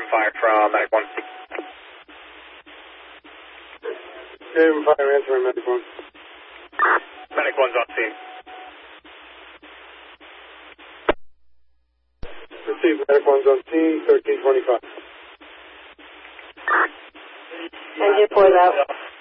fire from Medic 1. Haven fire, answering Medic 1. Medic 1's on scene. Received, Medic 1's on scene, 1325. Engine 4's out.